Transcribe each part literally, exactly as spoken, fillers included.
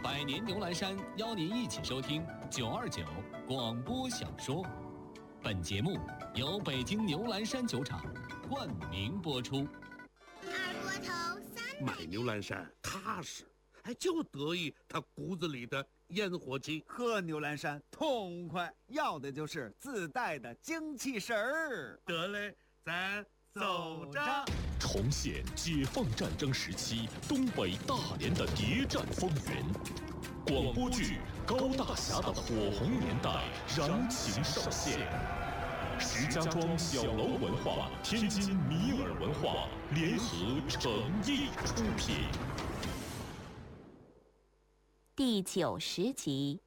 百年牛栏山邀您一起收听九二九广播小说。本节目由北京牛栏山酒厂冠名播出。 二锅头三买牛栏山踏实，还就得意他骨子里的烟火气。 喝牛栏山痛快，要的就是自带的精气神儿。 得嘞，咱走着。 重现解放战争时期东北大连的谍战风云，广播剧《高大侠的火红年代》燃情上线。石家庄小楼文化、天津米尔文化联合诚意出品。 第九十集。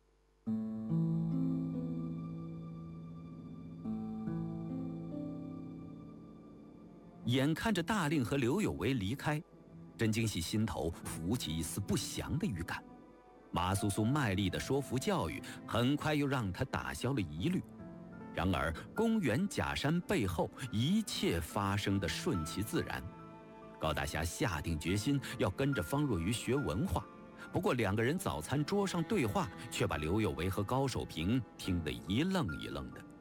眼看着大令和刘有为离开，甄京喜心头浮起一丝不祥的预感。马苏苏卖力的说服教育，很快又让他打消了疑虑。然而公园假山背后一切发生的顺其自然。高大侠下定决心要跟着方若愚学文化，不过两个人早餐桌上对话却把刘有为和高守平听得一愣一愣的。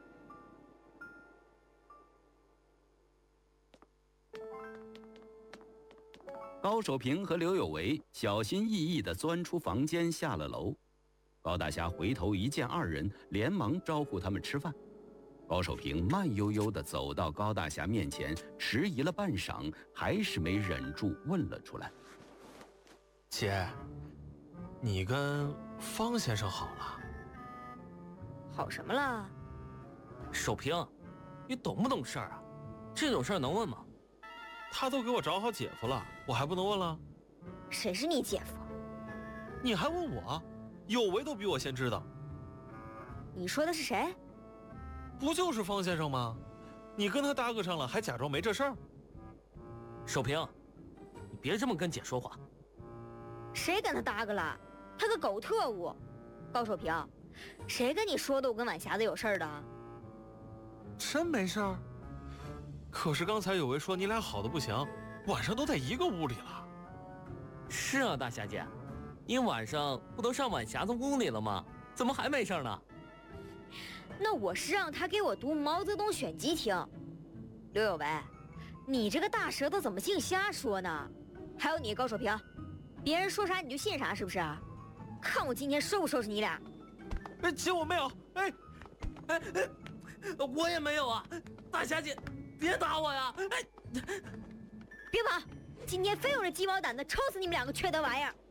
高守平和刘有为小心翼翼地钻出房间，下了楼。高大侠回头一见二人，连忙招呼他们吃饭。高守平慢悠悠地走到高大侠面前，迟疑了半晌，还是没忍住问了出来：“ 姐，你跟方先生好了？ 好什么了？ 守平，你懂不懂事儿啊？这种事儿能问吗？他都给我找好姐夫了，我还不能问了？ 谁是你姐夫？ 你还问我？有为都比我先知道。 你说的是谁？ 不就是方先生吗？你跟他搭个上了，还假装没这事儿？守平，你别这么跟姐说话。 谁跟他搭个了？他个狗特务！高守平，谁跟你说的我跟晚霞子有事儿的？ 真没事儿？可是刚才有为说你俩好的不行，晚上都在一个屋里了。是啊，大侠姐，你晚上不都上晚霞子屋里了吗？怎么还没事呢？ 那我是让他给我读毛泽东选集听。刘有为，你这个大舌头怎么净瞎说呢？还有你高守平，别人说啥你就信啥是不是？看我今天收不收拾你俩。 哎，姐我没有。哎哎哎，我也没有啊。大侠姐别打我呀！哎， 别跑！今天非有人鸡毛掸子抽死你们两个缺德玩意儿！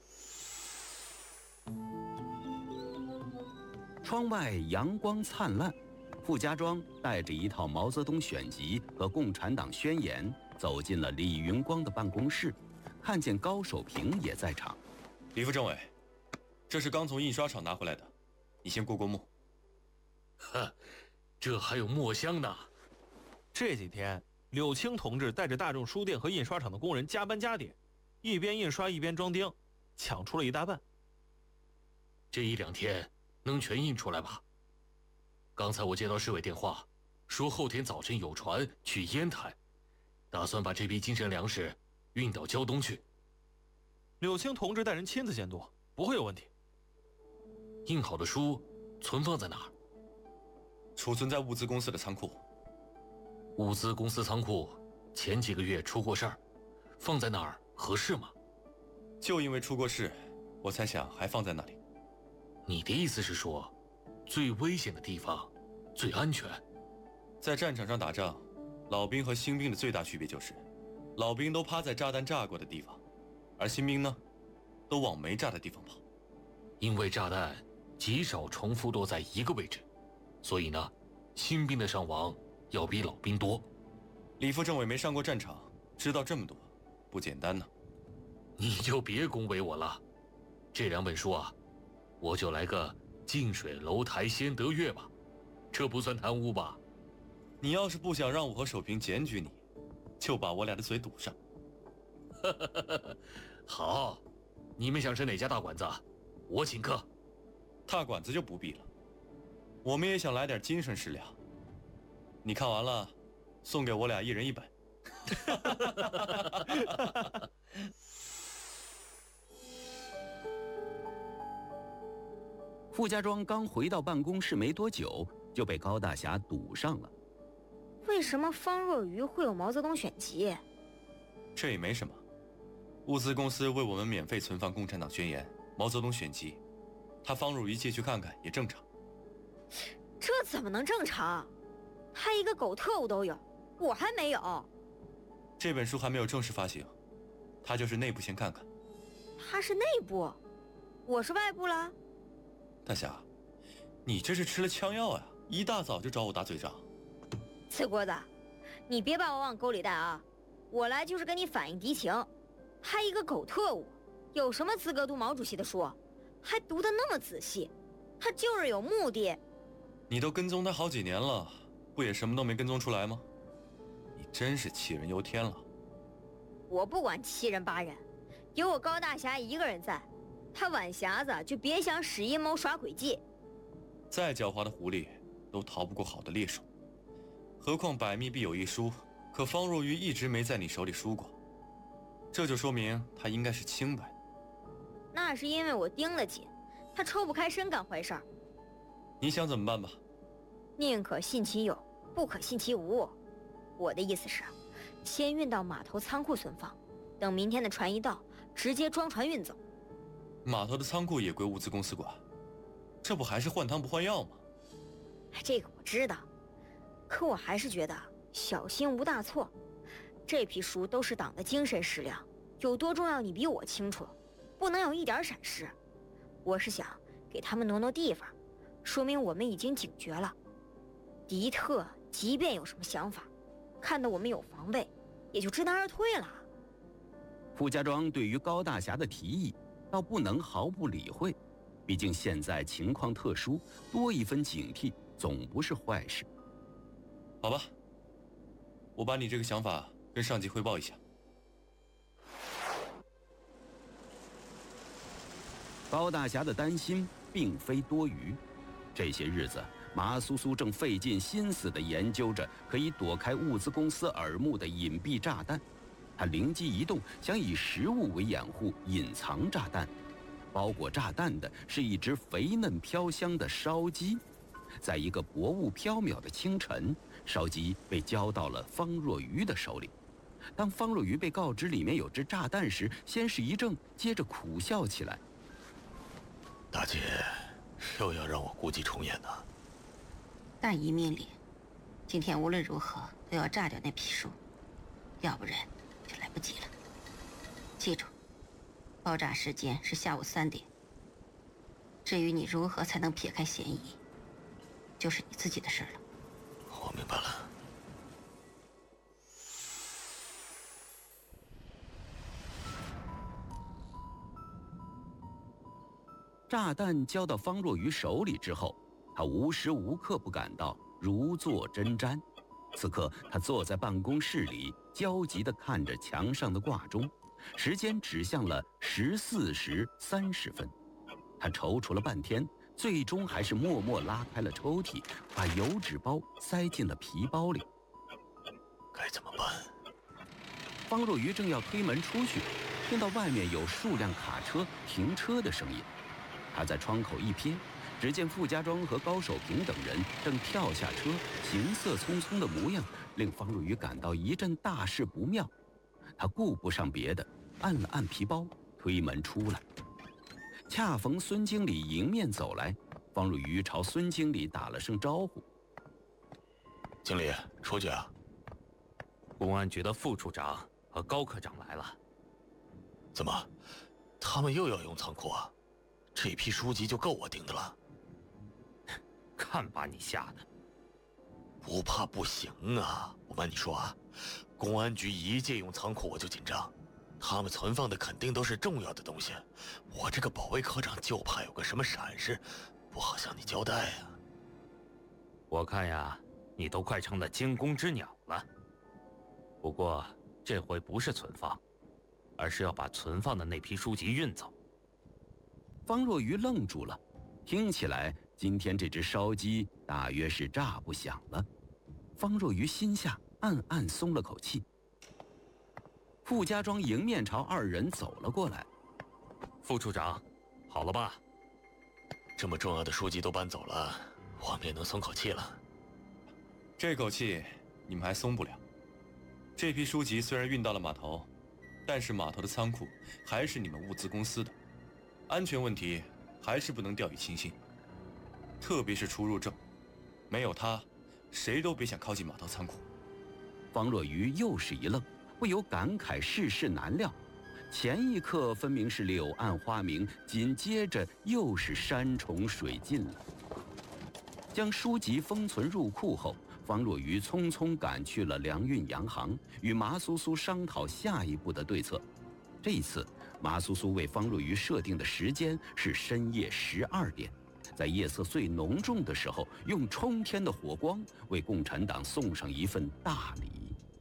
窗外阳光灿烂，傅家庄带着一套毛泽东选集和共产党宣言走进了李云光的办公室，看见高守平也在场。 李副政委，这是刚从印刷厂拿回来的，你先过过目。 呵，这还有墨香呢。 这几天，柳青同志带着大众书店和印刷厂的工人加班加点，一边印刷一边装订，抢出了一大半。 这一两天能全印出来吧？刚才我接到市委电话，说后天早晨有船去烟台，打算把这批精神粮食运到胶东去。 柳青同志带人亲自监督，不会有问题。 印好的书存放在哪儿？ 储存在物资公司的仓库。 物资公司仓库前几个月出过事儿，放在那儿合适吗？ 就因为出过事，我才想还放在那里。 你的意思是说，最危险的地方最安全？ 在战场上打仗，老兵和新兵的最大区别就是，老兵都趴在炸弹炸过的地方，而新兵呢，都往没炸的地方跑。 因为炸弹极少重复落在一个位置，所以呢，新兵的伤亡要比老兵多。 李副政委没上过战场，知道这么多，不简单呢。 你就别恭维我了，这两本书啊，我就来个近水楼台先得月吧，这不算贪污吧？ 你要是不想让我和守平检举你，就把我俩的嘴堵上。 好，你们想吃哪家大馆子，我请客。 大馆子就不必了，我们也想来点精神食粮。你看完了，送给我俩一人一本。 傅家庄刚回到办公室没多久，就被高大侠堵上了。 为什么方若愚会有毛泽东选集？ 这也没什么，物资公司为我们免费存放《共产党宣言》《毛泽东选集》，他方若愚借去看看也正常。 这怎么能正常？他一个狗特务都有，我还没有。 这本书还没有正式发行，他就是内部先看看。 他是内部，我是外部了。 大侠，你这是吃了枪药啊！一大早就找我打嘴仗。 刺锅子，你别把我往沟里带啊！我来就是跟你反映敌情。他一个狗特务，有什么资格读毛主席的书？还读得那么仔细，他就是有目的。 你都跟踪他好几年了，不也什么都没跟踪出来吗？你真是杞人忧天了。 我不管七人八人，有我高大侠一个人在，他晚匣子就别想使阴谋耍诡计。 再狡猾的狐狸都逃不过好的猎手，何况百密必有一疏，可方若愚一直没在你手里输过，这就说明他应该是清白的。 那是因为我盯得紧，他抽不开身干坏事儿。 你想怎么办吧？ 宁可信其有，不可信其无。我的意思是，先运到码头仓库存放，等明天的船一到，直接装船运走。 码头的仓库也归物资公司管，这不还是换汤不换药吗？ 这个我知道，可我还是觉得小心无大错。这批书都是党的精神食粮，有多重要你比我清楚，不能有一点闪失。我是想给他们挪挪地方，说明我们已经警觉了。敌特即便有什么想法，看到我们有防备，也就知难而退了。 傅家庄对于高大侠的提议倒不能毫不理会，毕竟现在情况特殊，多一分警惕总不是坏事。 好吧，我把你这个想法跟上级汇报一下。 高大侠的担心并非多余，这些日子麻苏苏正费尽心思地研究着可以躲开物资公司耳目的隐蔽炸弹。他灵机一动，想以食物为掩护，隐藏炸弹。包裹炸弹的是一只肥嫩飘香的烧鸡。在一个薄雾飘渺的清晨，烧鸡被交到了方若愚的手里。当方若愚被告知里面有只炸弹时，先是一怔，接着苦笑起来。 大姐，又要让我故伎重演呢？ 大姨命令，今天无论如何都要炸掉那批书，要不然就来不及了。记住，爆炸时间是下午三点。至于你如何才能撇开嫌疑，就是你自己的事了。 我明白了。 炸弹交到方若愚手里之后，他无时无刻不感到如坐针毡。此刻，他坐在办公室里，焦急地看着墙上的挂钟，时间指向了十四时三十分。他踌躇了半天，最终还是默默拉开了抽屉，把油纸包塞进了皮包里。 该怎么办？ 方若愚正要推门出去，听到外面有数辆卡车停车的声音。他在窗口一瞥，只见傅家庄和高守平等人正跳下车，行色匆匆的模样令方若愚感到一阵大事不妙。他顾不上别的，按了按皮包，推门出来。恰逢孙经理迎面走来，方若愚朝孙经理打了声招呼：“ 经理，出去啊！” 公安局的副处长和高科长来了。 怎么，他们又要用仓库啊？这批书籍就够我盯的了。 看把你吓的！ 不怕不行啊！我跟你说啊，公安局一借用仓库我就紧张，他们存放的肯定都是重要的东西，我这个保卫科长就怕有个什么闪失，不好向你交代啊。 我看呀，你都快成了惊弓之鸟了。不过这回不是存放，而是要把存放的那批书籍运走。 方若愚愣住了，听起来今天这只烧鸡大约是炸不响了。方若愚心下暗暗松了口气。傅家庄迎面朝二人走了过来。 副处长，好了吧？ 这么重要的书籍都搬走了，我们也能松口气了。 这口气你们还松不了。这批书籍虽然运到了码头，但是码头的仓库还是你们物资公司的，安全问题还是不能掉以轻心。特别是出入证，没有它，谁都别想靠近码头仓库。 方若愚又是一愣，不由感慨世事难料。前一刻分明是柳暗花明，紧接着又是山重水尽了。将书籍封存入库后，方若愚匆匆赶去了粮运洋行，与麻苏苏商讨下一步的对策。这一次，麻苏苏为方若愚设定的时间是深夜十二点，在夜色最浓重的时候，用冲天的火光为共产党送上一份大礼。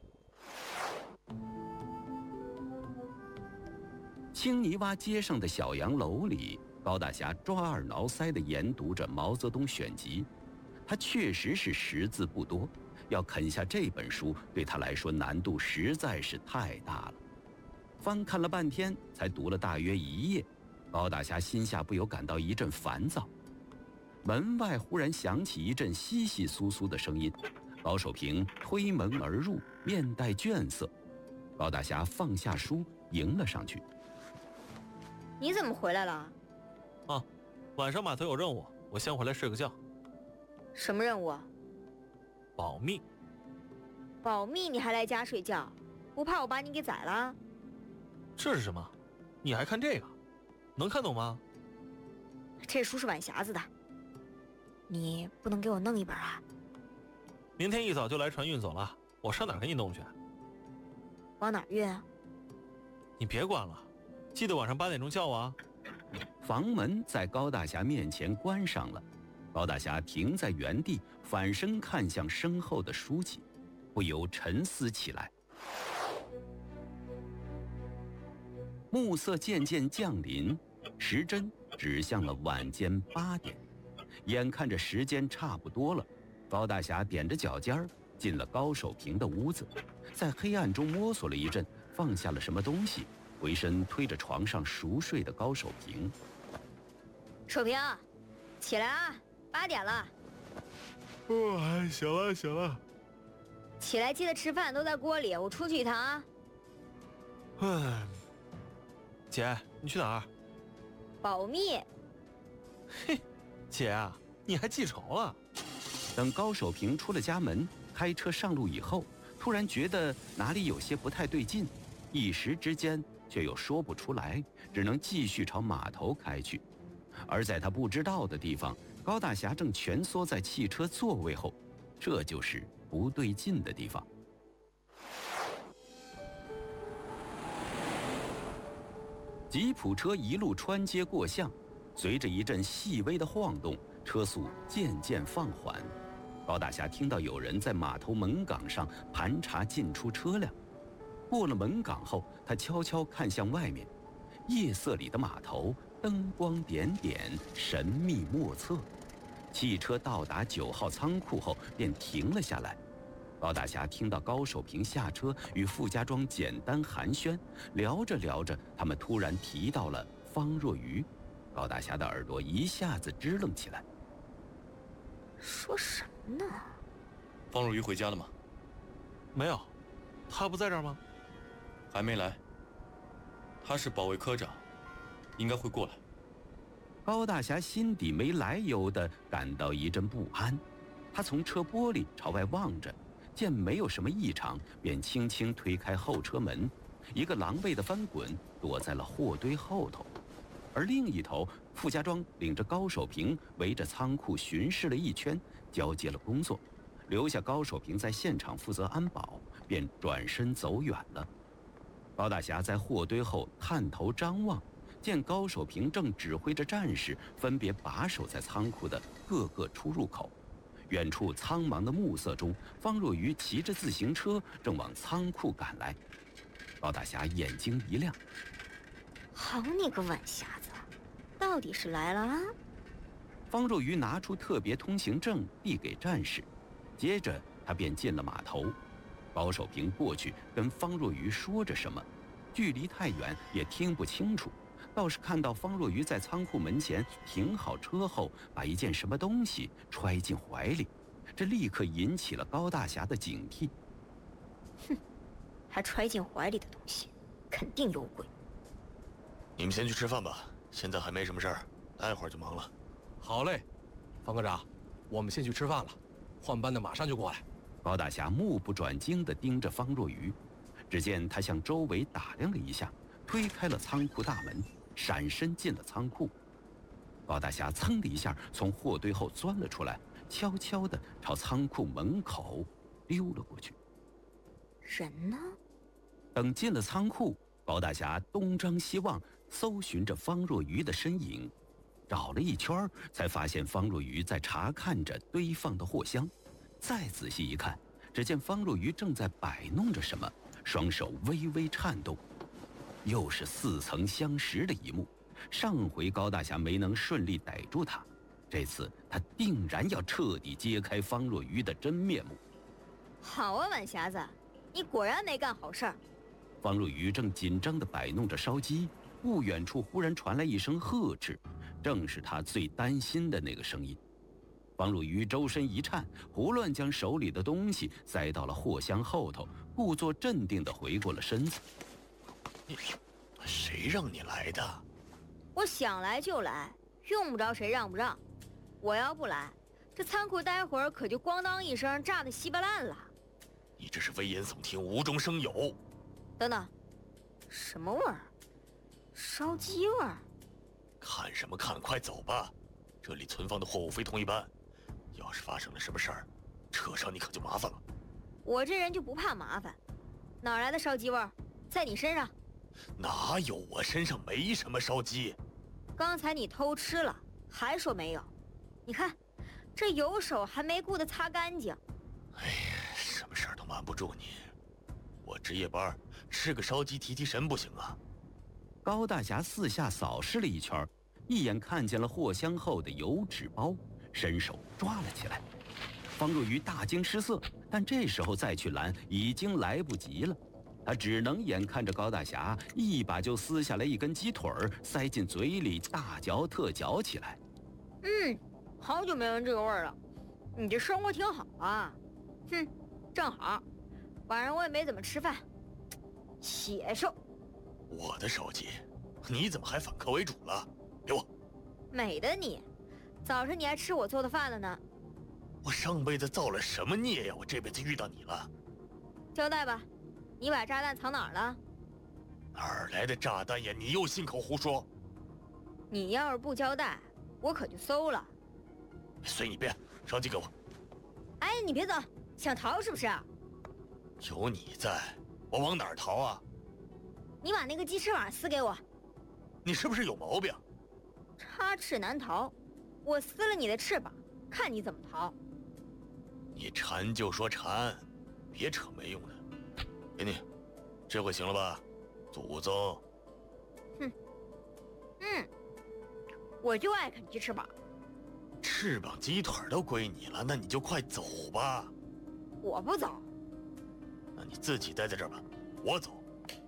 青泥洼街上的小洋楼里，高大侠抓耳挠腮地研读着毛泽东选集。他确实是识字不多，要啃下这本书对他来说难度实在是太大了。翻看了半天，才读了大约一页，高大侠心下不由感到一阵烦躁。门外忽然响起一阵窸窸窣窣的声音，高守平推门而入，面带倦色。高大侠放下书，迎了上去。 你怎么回来了？ 啊，晚上码头有任务，我先回来睡个觉。 什么任务？ 保密。 保密你还来家睡觉？不怕我把你给宰了？ 这是什么？你还看这个？能看懂吗？ 这书是晚匣子的，你不能给我弄一本啊？ 明天一早就来船运走了，我上哪儿给你弄去？ 往哪儿运啊？ 你别管了，记得晚上八点钟叫我啊。 房门在高大侠面前关上了，高大侠停在原地，反身看向身后的书籍，不由沉思起来。暮色渐渐降临，时针指向了晚间八点。眼看着时间差不多了，高大侠踮着脚尖儿进了高守平的屋子，在黑暗中摸索了一阵，放下了什么东西，回身推着床上熟睡的高守平。 守平，起来啊，八点了。 哇，行了行了。 起来记得吃饭，都在锅里，我出去一趟啊。 唉，姐，你去哪儿？ 保密。 嘿，姐啊，你还记仇了？ 等高守平出了家门，开车上路以后，突然觉得哪里有些不太对劲，一时之间却又说不出来，只能继续朝码头开去。而在他不知道的地方，高大侠正蜷缩在汽车座位后，这就是不对劲的地方。吉普车一路穿街过巷，随着一阵细微的晃动，车速渐渐放缓。高大侠听到有人在码头门岗上盘查进出车辆。过了门岗后，他悄悄看向外面，夜色里的码头灯光点点，神秘莫测。汽车到达九号仓库后便停了下来。高大侠听到高守平下车与傅家庄简单寒暄，聊着聊着，他们突然提到了方若愚。高大侠的耳朵一下子支棱起来。 说什么呢？ 方若愚回家了吗？ 没有，他不在这儿吗？ 还没来。他是保卫科长，应该会过来。 高大侠心底没来由地感到一阵不安，他从车玻璃朝外望着，见没有什么异常，便轻轻推开后车门，一个狼狈的翻滚，躲在了货堆后头。而另一头，傅家庄领着高守平围着仓库巡视了一圈，交接了工作，留下高守平在现场负责安保，便转身走远了。高大侠在货堆后探头张望，见高守平正指挥着战士分别把守在仓库的各个出入口。远处苍茫的暮色中，方若愚骑着自行车正往仓库赶来。高大侠眼睛一亮， 好你个晚匣子，到底是来了啊？ 方若愚拿出特别通行证递给战士，接着他便进了码头。高守平过去跟方若愚说着什么，距离太远也听不清楚， 倒是看到方若愚在仓库门前停好车后，把一件什么东西揣进怀里，这立刻引起了高大侠的警惕。 哼，还揣进怀里的东西，肯定有鬼。 你们先去吃饭吧，现在还没什么事儿，待会儿就忙了。 好嘞，方科长，我们先去吃饭了，换班的马上就过来。 高大侠目不转睛地盯着方若愚，只见他向周围打量了一下，推开了仓库大门，闪身进了仓库。高大侠噌的一下从货堆后钻了出来，悄悄地朝仓库门口溜了过去。 人呢？ 等进了仓库，高大侠东张西望，搜寻着方若愚的身影，找了一圈，才发现方若愚在查看着堆放的货箱。再仔细一看，只见方若愚正在摆弄着什么，双手微微颤动。又是似曾相识的一幕。上回高大侠没能顺利逮住他，这次他定然要彻底揭开方若愚的真面目。 好啊，晚匣子，你果然没干好事儿。 方若愚正紧张地摆弄着烧鸡，不远处忽然传来一声呵斥，正是他最担心的那个声音。方若愚周身一颤，胡乱将手里的东西塞到了货箱后头，故作镇定地回过了身子。 你，谁让你来的？ 我想来就来，用不着谁让不让。我要不来，这仓库待会儿可就咣当一声炸得稀巴烂了。 你这是危言耸听，无中生有。 等等，什么味儿？烧鸡味儿。 看什么看，快走吧！这里存放的货物非同一般，要是发生了什么事儿，车上你可就麻烦了。 我这人就不怕麻烦，哪来的烧鸡味儿？在你身上？ 哪有？我身上没什么烧鸡。 刚才你偷吃了，还说没有？你看，这有手还没顾得擦干净。 哎呀，什么事儿都瞒不住你。我值夜班，吃个烧鸡提提神不行啊？ 高大侠四下扫视了一圈，一眼看见了货箱后的油纸包，伸手抓了起来。方若愚大惊失色，但这时候再去拦已经来不及了。他只能眼看着高大侠一把就撕下来一根鸡腿儿，塞进嘴里大嚼特嚼起来。 嗯，好久没闻这个味儿了。你这生活挺好啊。哼，正好，晚上我也没怎么吃饭，血瘦。 我的烧鸡，你怎么还反客为主了？给我！ 美的你，早上你还吃我做的饭了呢。 我上辈子造了什么孽呀？我这辈子遇到你了。 交代吧。你把炸弹藏哪儿了？ 哪儿来的炸弹呀？你又信口胡说！ 你要是不交代，我可就馊了。 随你便，烧鸡给我。 哎，你别走，想逃是不是？ 有你在，我往哪儿逃啊？ 你把那个鸡翅膀撕给我。 你是不是有毛病？ 插翅难逃，我撕了你的翅膀，看你怎么逃。 你馋就说馋，别扯没用的。给你，这回行了吧，祖宗？ 哼，嗯，我就爱啃鸡翅膀。 翅膀、鸡腿都归你了，那你就快走吧。 我不走。 那你自己待在这儿吧，我走。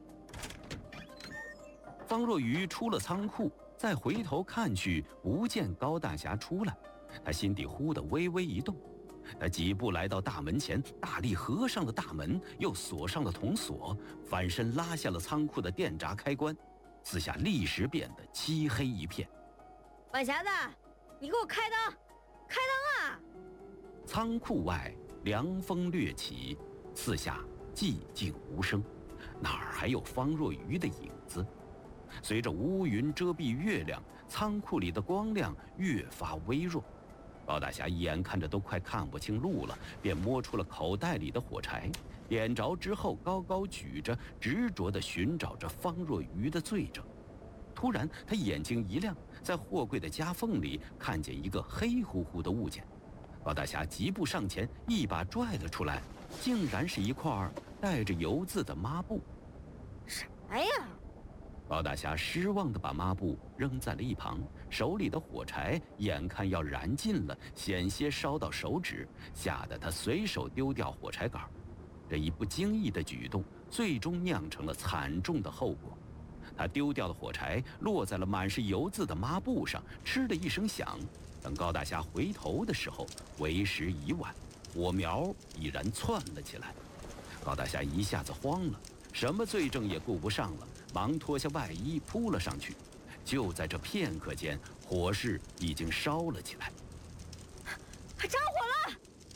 方若愚出了仓库，再回头看去，不见高大侠出来，他心底忽地微微一动。他几步来到大门前，大力合上了大门，又锁上了铜锁，反身拉下了仓库的电闸开关，四下立时变得漆黑一片。 晚匣子，你给我开灯，开灯啊！ 仓库外凉风掠起，四下寂静无声，哪儿还有方若愚的影子？随着乌云遮蔽月亮，仓库里的光亮越发微弱。高大侠眼看着都快看不清路了，便摸出了口袋里的火柴，点着之后高高举着，执着地寻找着方若愚的罪证。突然他眼睛一亮，在货柜的夹缝里看见一个黑乎乎的物件。高大侠急步上前，一把拽了出来，竟然是一块带着油渍的抹布。 什么呀？ 高大侠失望地把抹布扔在了一旁，手里的火柴眼看要燃尽了，险些烧到手指，吓得他随手丢掉火柴杆。这一不经意的举动，最终酿成了惨重的后果。 他丢掉的火柴落在了满是油渍的抹布上，嗤的一声响。等高大侠回头的时候，为时已晚，火苗已然窜了起来。高大侠一下子慌了，什么罪证也顾不上了，忙脱下外衣扑了上去。就在这片刻间，火势已经烧了起来。 着火了！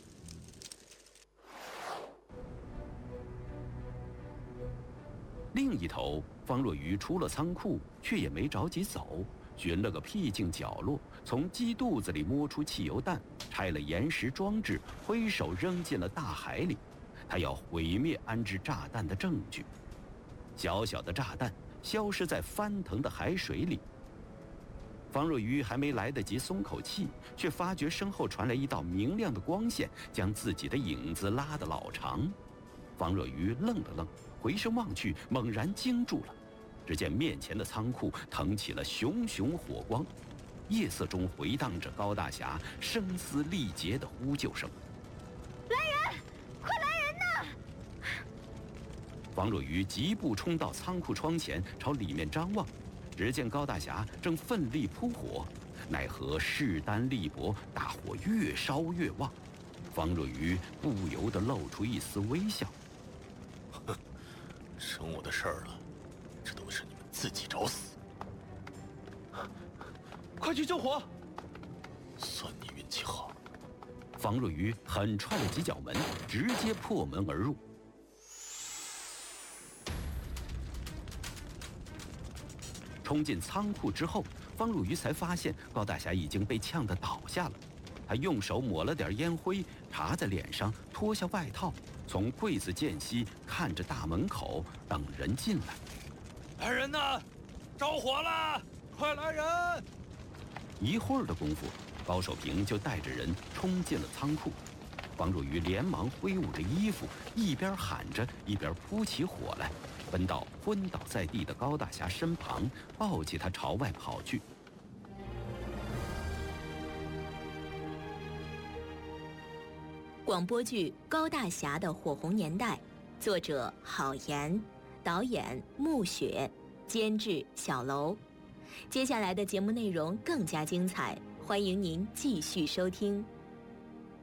另一头，方若愚出了仓库，却也没着急走，寻了个僻静角落，从鸡肚子里摸出汽油弹，拆了岩石装置，挥手扔进了大海里。他要毁灭安置炸弹的证据。小小的炸弹消失在翻腾的海水里。方若愚还没来得及松口气，却发觉身后传来一道明亮的光线，将自己的影子拉得老长。方若愚愣了愣，回身望去，猛然惊住了。只见面前的仓库腾起了熊熊火光，夜色中回荡着高大侠声嘶力竭的呼救声：“ 来人，快来人呐！” 方若愚疾步冲到仓库窗前，朝里面张望，只见高大侠正奋力扑火，奈何势单力薄，大火越烧越旺。方若愚不由得露出一丝微笑：“ 哼，生我的事儿了，这都是你们自己找死！ 快去救火！” 算你运气好。 方若愚狠踹了几脚门，直接破门而入。冲进仓库之后，方若愚才发现高大侠已经被呛得倒下了。他用手抹了点烟灰，擦在脸上，脱下外套，从柜子间隙看着大门口等人进来。 来人呐！着火了！快来人！ 一会儿的功夫，高守平就带着人冲进了仓库。方若愚连忙挥舞着衣服，一边喊着，一边扑起火来，奔到昏倒在地的高大侠身旁，抱起他朝外跑去。 广播剧《高大侠的火红年代》，作者郝岩，导演穆雪，监制小楼。接下来的节目内容更加精彩，欢迎您继续收听。